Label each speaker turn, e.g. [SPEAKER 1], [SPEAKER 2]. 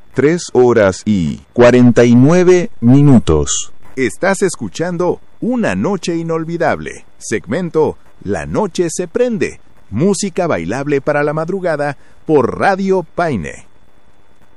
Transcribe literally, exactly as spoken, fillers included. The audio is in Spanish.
[SPEAKER 1] tres horas y cuarenta y nueve minutos. Estás escuchando Una Noche Inolvidable, segmento La Noche se Prende, música bailable para la madrugada por Radio Paine.